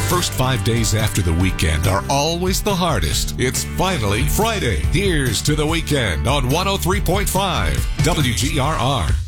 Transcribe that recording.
first 5 days after the weekend are always the hardest. It's finally Friday. Here's to the weekend on 103.5 WGRR.